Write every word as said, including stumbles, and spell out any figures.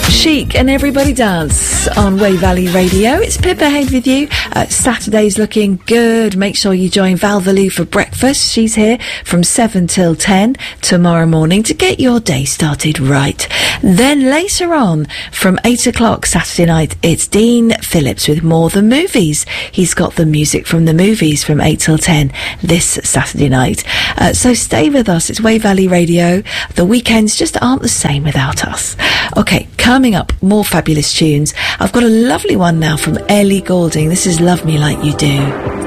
Chic and Everybody Dance on Way Valley Radio. It's Pippa Hayde with you. Uh, Saturday's looking good. Make sure you join Val Valou for breakfast. She's here from seven till ten tomorrow morning to get your day started right. Then later on, from eight o'clock Saturday night, it's Dean Phillips with More Than Movies. He's got the music from the movies from eight till ten this Saturday night. Uh, so stay with us. It's Way Valley Radio. The weekends just aren't the same without us. Okay, coming up, more fabulous tunes. I've got a lovely one now from Ellie Goulding. This is Love Me Like You Do.